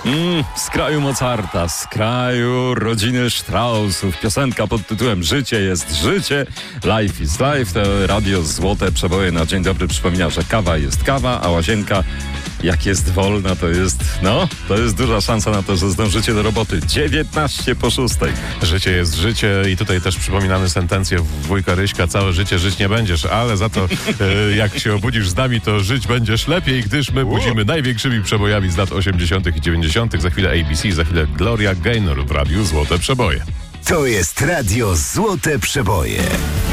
Z kraju Mozarta, z kraju rodziny Straussów. Piosenka pod tytułem Życie jest życie, life is life. To radio Złote Przeboje na dzień dobry przypomina, że kawa jest kawa, a łazienka jak jest wolna, to jest duża szansa na to, że zdążycie do roboty. 6:19. Życie jest życie i tutaj też przypominamy sentencję wujka Ryśka: całe życie żyć nie będziesz, ale za to jak się obudzisz z nami, to żyć będziesz lepiej, gdyż my budzimy największymi przebojami z lat 80. i 90. Za chwilę ABC, za chwilę Gloria Gaynor w radiu Złote Przeboje. To jest radio Złote Przeboje.